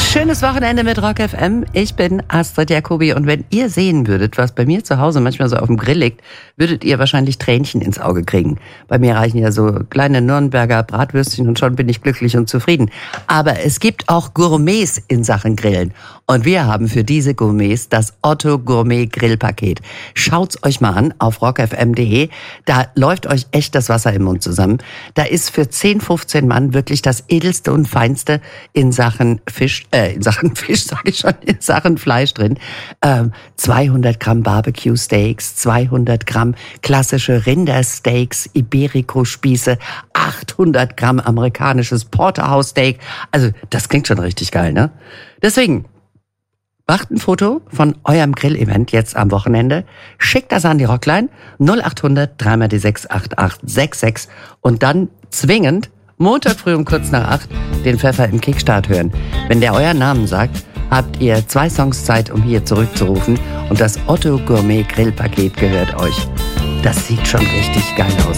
Schönes Wochenende mit Rock FM. Ich bin Astrid Jacobi und wenn ihr sehen würdet, was bei mir zu Hause manchmal so auf dem Grill liegt, würdet ihr wahrscheinlich Tränchen ins Auge kriegen. Bei mir reichen ja so kleine Nürnberger Bratwürstchen und schon bin ich glücklich und zufrieden. Aber es gibt auch Gourmets in Sachen Grillen. Und wir haben für diese Gourmets das Otto Gourmet Grillpaket. Schaut's euch mal an auf rockfm.de. Da läuft euch echt das Wasser im Mund zusammen. Da ist für 10, 15 Mann wirklich das Edelste und Feinste in Sachen Fisch, in Sachen Fleisch drin. 200 Gramm Barbecue Steaks, 200 Gramm klassische Rindersteaks, Iberico-Spieße, 800 Gramm amerikanisches Porterhouse Steak. Also das klingt schon richtig geil, ne? Deswegen macht ein Foto von eurem Grillevent jetzt am Wochenende, schickt das an die Rockline 0800 3 die 68866 und dann zwingend Montag früh um kurz nach 8 den Pfeffer im Kickstart hören. Wenn der euren Namen sagt, habt ihr 2 Songs Zeit, um hier zurückzurufen und das Otto Gourmet Grillpaket gehört euch. Das sieht schon richtig geil aus.